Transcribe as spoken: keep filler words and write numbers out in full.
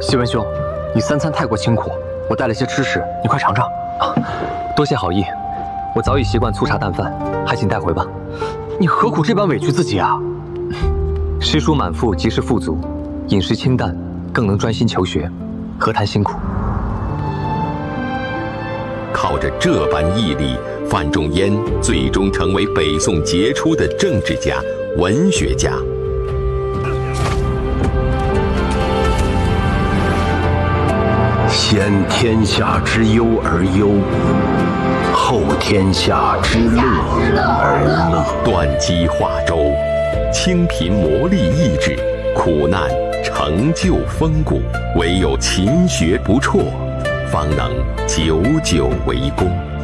西文兄，你三餐太过清苦，我带了些吃食，你快尝尝。啊，多谢好意，我早已习惯粗茶淡饭，还请带回吧。你何苦这般委屈自己啊？诗书满腹即是富足，饮食清淡更能专心求学，何谈辛苦？ 靠着这般毅力，范仲淹最终成为北宋杰出的政治家、文学家。 先天下之忧而忧，后天下之乐而乐。 断机化舟，清贫磨砺意志，苦难成就风骨。唯有勤学不辍，方能久久为功。